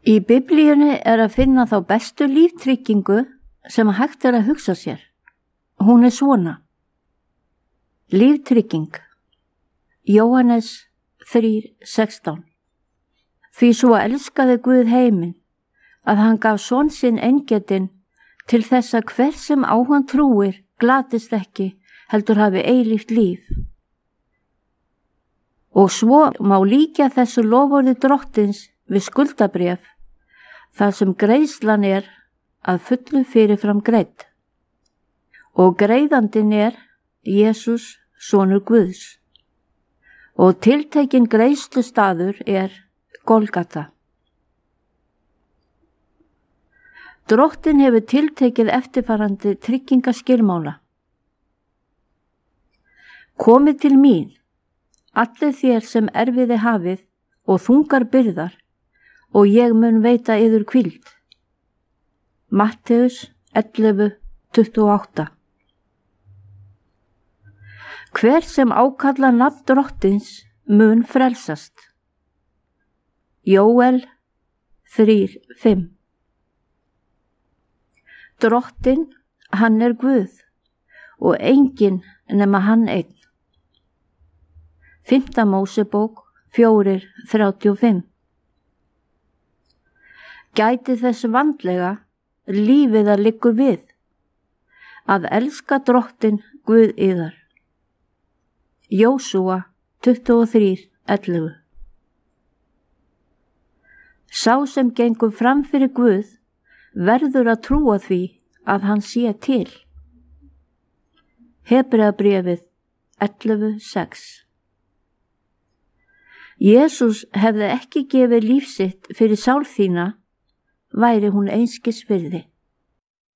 Í Biblíunni að finna þá bestu líftryggingu sem hægt að hugsa sér. Hún svona. Líftrygging. Jóhannes 3:16. Því svo elskaði Guð heiminn, að hann gaf son sinn eingetinn til þess að hver sem á hann trúir glatist ekki, heldur hafi eilíft líf. Og svo má líkja þessu loforði drottins við skuldabréf, þar sem greiðslan að fullu fyrirfram greidd. Og greiðandinn Jesús, sonur Guðs. Og tiltekinn greiðslustaður Golgata. Drottinn hefur tiltekið eftirfarandi tryggingaskilmála. Komið til mín, allir þér sem erfiði hafið og þungar byrðar, og ég mun veita yður hvíld. Matteus 11:28. Hver sem ákalla nafn Drottins mun frelsast. Jóel 3:5. Drottinn, hann Guð og enginn nema hann einn. 5. Mósebók 4:35. Gæti þess vandlega lífið að liggur við, að elska Drottinn Guð yðar. Jósúa 23:11. Sá sem gengur fram fyrir Guð verður að trúa því að hann sé til. Hebreabréfið 11:6. Jesús hefði ekki gefið líf sitt fyrir sál þína, væri hún einskis virði.